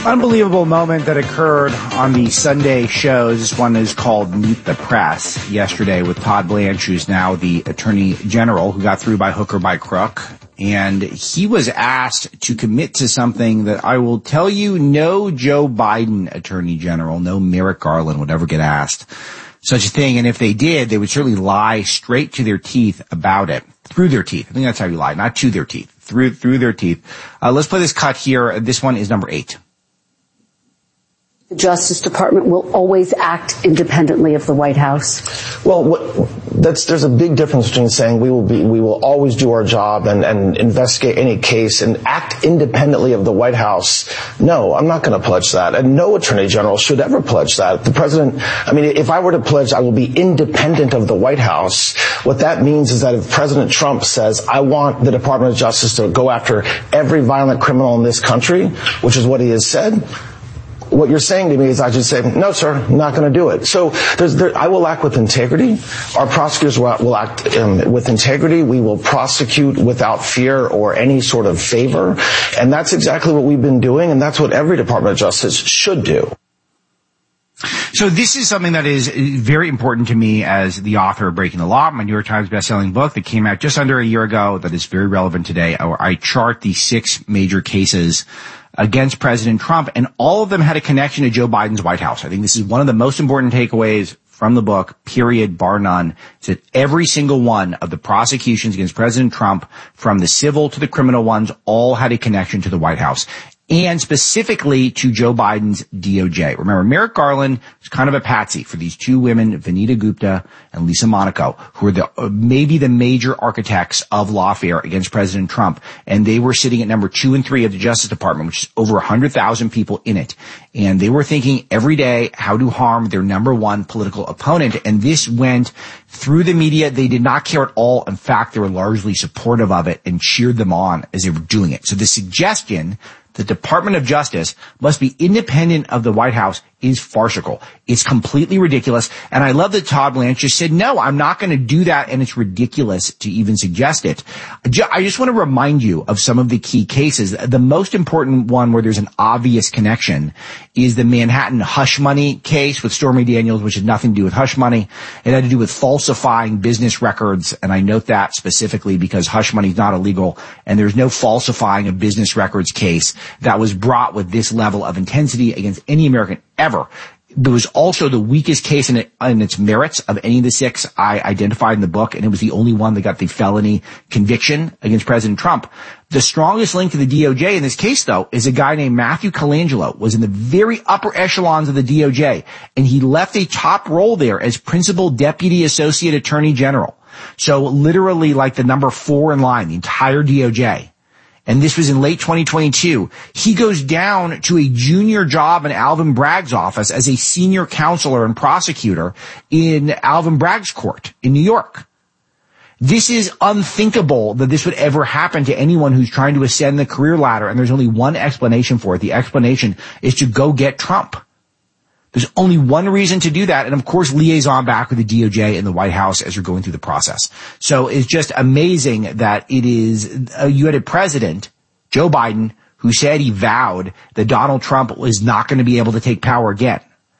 Unbelievable moment that occurred on the Sunday shows. This one is called Meet the Press yesterday with Todd Blanche, who's now the Attorney General, who got through by hook or by crook. And he was asked to commit to something that I will tell you no Joe Biden Attorney General, no Merrick Garland would ever get asked such a thing. And if they did, they would certainly lie straight to their teeth about it. Through their teeth. I think that's how you lie, not to their teeth. Through their teeth. Let's play this cut here. This one is number 8. The Justice Department will always act independently of the White House. Well, there's a big difference between saying we will always do our job and investigate any case and act independently of the White House. No, I'm not going to pledge that, and no Attorney General should ever pledge that. The President, if I were to pledge I will be independent of the White House, what that means is that if President Trump says I want the Department of Justice to go after every violent criminal in this country, which is what he has said, what you're saying to me is I should say, no, sir, I'm not going to do it. So I will act with integrity. Our prosecutors will act with integrity. We will prosecute without fear or any sort of favor. And that's exactly what we've been doing, and that's what every Department of Justice should do. So this is something that is very important to me as the author of Breaking the Law, my New York Times bestselling book that came out just under a year ago that is very relevant today. I chart the 6 major cases against President Trump, and all of them had a connection to Joe Biden's White House. I think this is one of the most important takeaways from the book, period, bar none, is that every single one of the prosecutions against President Trump, from the civil to the criminal ones, all had a connection to the White House. And specifically to Joe Biden's DOJ. Remember, Merrick Garland was kind of a patsy for these 2 women, Vanita Gupta and Lisa Monaco, who are maybe the major architects of lawfare against President Trump. And they were sitting at number 2 and 3 of the Justice Department, which is over 100,000 people in it. And they were thinking every day how to harm their number 1 political opponent. And this went through the media. They did not care at all. In fact, they were largely supportive of it and cheered them on as they were doing it. So the suggestion the Department of Justice must be independent of the White House is farcical. It's completely ridiculous. And I love that Todd Blanche just said, no, I'm not going to do that. And it's ridiculous to even suggest it. I just want to remind you of some of the key cases. The most important one where there's an obvious connection is the Manhattan hush money case with Stormy Daniels, which had nothing to do with hush money. It had to do with falsifying business records. And I note that specifically because hush money is not illegal. And there's no falsifying of business records case that was brought with this level of intensity against any American ever. There was also the weakest case in its merits of any of the 6 I identified in the book, and it was the only one that got the felony conviction against President Trump. The strongest link to the DOJ in this case, though, is a guy named Matthew Colangelo, was in the very upper echelons of the DOJ, and he left a top role there as Principal Deputy Associate Attorney General. So literally like the number 4 in line, the entire DOJ. And this was in late 2022. He goes down to a junior job in Alvin Bragg's office as a senior counselor and prosecutor in Alvin Bragg's court in New York. This is unthinkable that this would ever happen to anyone who's trying to ascend the career ladder, and there's only one explanation for it. The explanation is to go get Trump. There's only one reason to do that, and of course liaison back with the DOJ and the White House as you're going through the process. So it's just amazing that it is, you had a president, Joe Biden, who said he vowed that Donald Trump was not going to be able to take power again.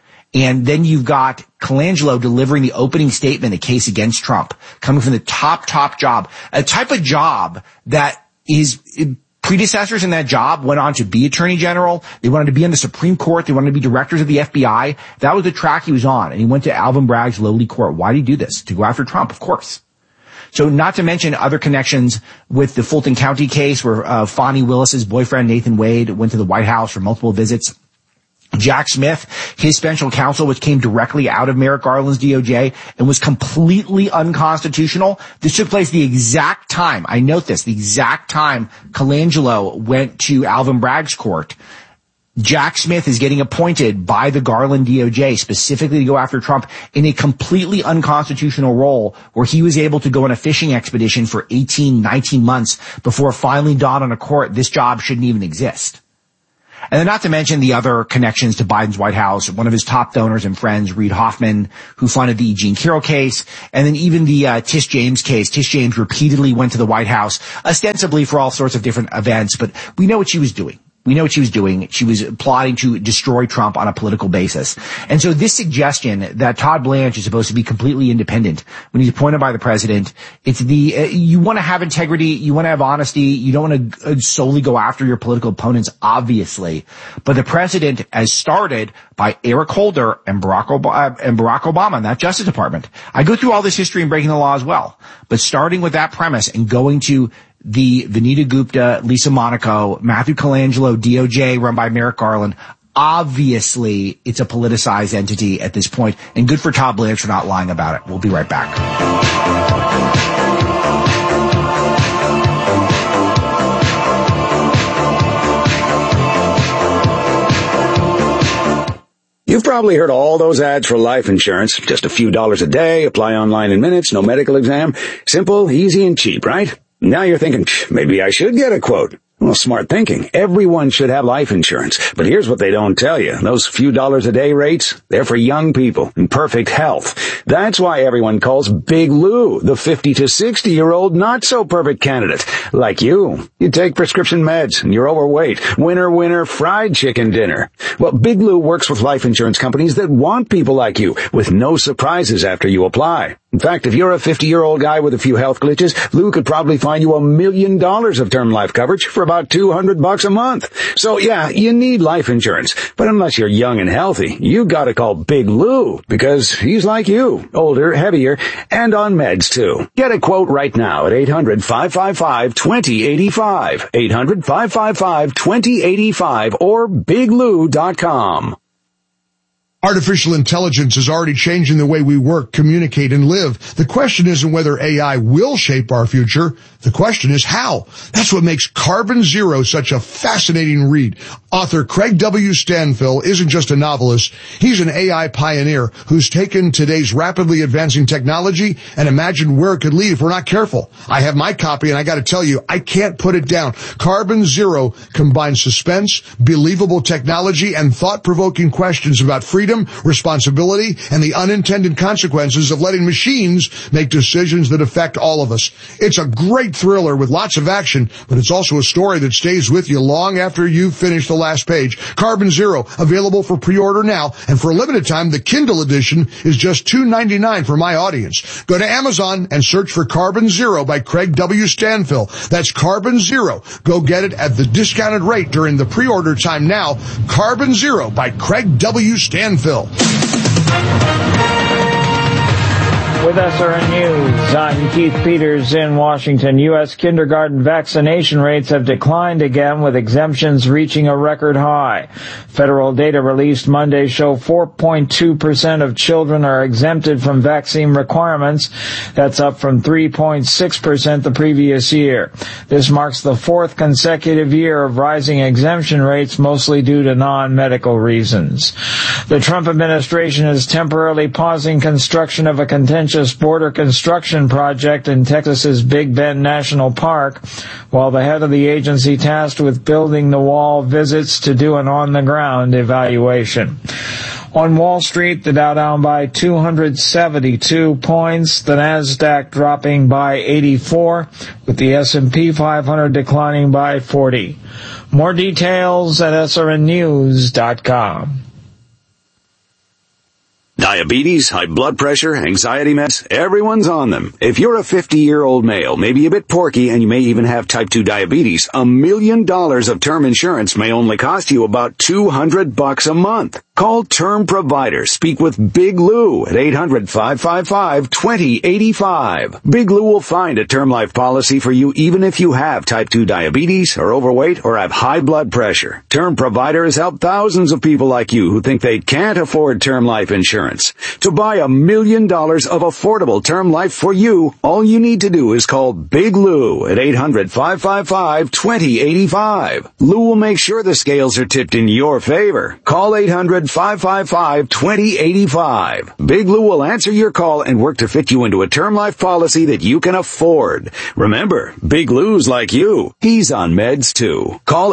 And then you've got Colangelo delivering the opening statement, the case against Trump, coming from the top job, a type of job that is predecessors in that job went on to be Attorney General. They wanted to be on the Supreme Court. They wanted to be directors of the FBI. That was the track he was on. And he went to Alvin Bragg's lowly court. Why did he do this? To go after Trump, of course. So not to mention other connections with the Fulton County case where Fani Willis's boyfriend, Nathan Wade, went to the White House for multiple visits. Jack Smith, his special counsel, which came directly out of Merrick Garland's DOJ and was completely unconstitutional. This took place the exact time, I note this, the exact time Colangelo went to Alvin Bragg's court. Jack Smith is getting appointed by the Garland DOJ specifically to go after Trump in a completely unconstitutional role where he was able to go on a fishing expedition for 18, 19 months before finally dawned on a court this job shouldn't even exist. And then not to mention the other connections to Biden's White House, one of his top donors and friends, Reid Hoffman, who funded the E. Jean Carroll case, and then even the Tish James case. Tish James repeatedly went to the White House, ostensibly for all sorts of different events, but we know what she was doing. We know what she was doing. She was plotting to destroy Trump on a political basis. And so this suggestion that Todd Blanche is supposed to be completely independent when he's appointed by the president, it's you want to have integrity, you want to have honesty, you don't want to solely go after your political opponents, obviously. But the president has started by Eric Holder and Barack Obama in that Justice Department. I go through all this history in Breaking the Law as well. But starting with that premise and going to the Vanita Gupta, Lisa Monaco, Matthew Colangelo, DOJ run by Merrick Garland, obviously it's a politicized entity at this point, and good for Todd Blanche for not lying about it. We'll be right back. You've probably heard all those ads for life insurance. Just a few dollars a day, apply online in minutes, no medical exam. Simple, easy, and cheap, right? Now you're thinking, maybe I should get a quote. Well, smart thinking. Everyone should have life insurance. But here's what they don't tell you. Those few dollars a day rates, they're for young people in perfect health. That's why everyone calls Big Lou the 50 to 60-year-old not-so-perfect candidate. Like you. You take prescription meds and you're overweight. Winner, winner, fried chicken dinner. Well, Big Lou works with life insurance companies that want people like you with no surprises after you apply. In fact, if you're a 50-year-old guy with a few health glitches, Lou could probably find you $1 million of term life coverage for about $200 a month. So yeah, you need life insurance. But unless you're young and healthy, you gotta call Big Lou, because he's like you, older, heavier, and on meds too. Get a quote right now at 800-555-2085. 800-555-2085 or biglou.com. Artificial intelligence is already changing the way we work, communicate, and live. The question isn't whether AI will shape our future. The question is how. That's what makes Carbon Zero such a fascinating read. Author Craig W. Stanfill isn't just a novelist. He's an AI pioneer who's taken today's rapidly advancing technology and imagined where it could lead if we're not careful. I have my copy, and I got to tell you, I can't put it down. Carbon Zero combines suspense, believable technology, and thought-provoking questions about freedom, responsibility, and the unintended consequences of letting machines make decisions that affect all of us. It's a great thriller with lots of action, but it's also a story that stays with you long after you've finished the last page. Carbon Zero, available for pre-order now, and for a limited time, the Kindle edition is just $2.99 for my audience. Go to Amazon and search for Carbon Zero by Craig W. Stanfill. That's Carbon Zero. Go get it at the discounted rate during the pre-order time now. Carbon Zero by Craig W. Stanfill. With SRN News, I'm Keith Peters in Washington. U.S. kindergarten vaccination rates have declined again, with exemptions reaching a record high. Federal data released Monday show 4.2% of children are exempted from vaccine requirements. That's up from 3.6% the previous year. This marks the fourth consecutive year of rising exemption rates, mostly due to non-medical reasons. The Trump administration is temporarily pausing construction of a contentious border construction project in Texas's Big Bend National Park, while the head of the agency tasked with building the wall visits to do an on-the-ground evaluation. On Wall Street, the Dow down by 272 points, the Nasdaq dropping by 84, with the S&P 500 declining by 40. More details at srnnews.com. Diabetes, high blood pressure, anxiety meds, everyone's on them. If you're a 50-year-old male, maybe a bit porky, and you may even have type 2 diabetes, $1 million of term insurance may only cost you about $200 a month. Call Term Provider. Speak with Big Lou at 800-555-2085. Big Lou will find a term life policy for you even if you have type 2 diabetes, are overweight, or have high blood pressure. Term Provider has helped thousands of people like you who think they can't afford term life insurance. To buy $1 million of affordable term life for you, all you need to do is call Big Lou at 800-555-2085. Lou will make sure the scales are tipped in your favor. Call 800-555-2085. Big Lou will answer your call and work to fit you into a term life policy that you can afford. Remember, Big Lou's like you. He's on meds too. Call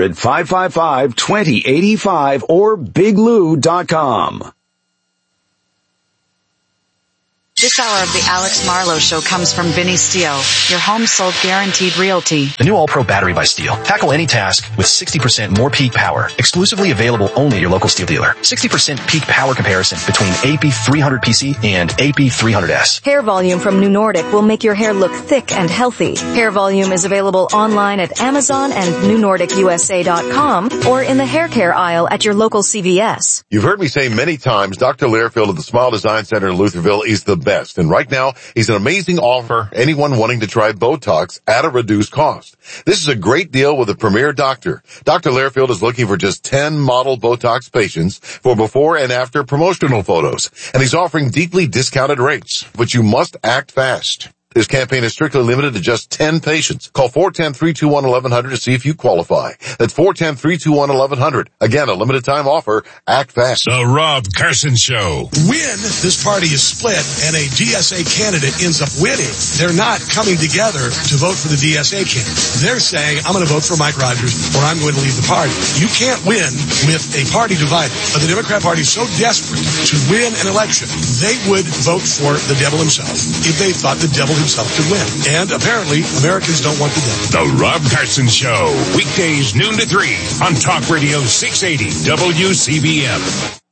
800-555-2085 or biglou.com. This hour of the Alex Marlowe Show comes from Vinny Steel, your home sold guaranteed realty. The new All-Pro battery by Steel. Tackle any task with 60% more peak power. Exclusively available only at your local Steel dealer. 60% peak power comparison between AP300PC and AP300S. Hair Volume from New Nordic will make your hair look thick and healthy. Hair Volume is available online at Amazon and NewNordicUSA.com or in the hair care aisle at your local CVS. You've heard me say many times, Dr. Learfield of the Smile Design Center in Lutherville is the best. And right now, he's an amazing offer anyone wanting to try Botox at a reduced cost. This is a great deal with a premier doctor. Dr. Learfield is looking for just 10 model Botox patients for before and after promotional photos. And he's offering deeply discounted rates, but you must act fast. This campaign is strictly limited to just 10 patients. Call 410-321-1100 to see if you qualify. That's 410-321-1100. Again, a limited time offer. Act fast. The Rob Carson Show. When this party is split and a DSA candidate ends up winning, they're not coming together to vote for the DSA candidate. They're saying, I'm going to vote for Mike Rogers or I'm going to leave the party. You can't win with a party divided. But the Democrat Party is so desperate to win an election, they would vote for the devil himself if they thought the devil himself could win. And apparently, Americans don't want the devil. The Rob Carson Show. Weekdays noon to 3 on Talk Radio 680 WCBM.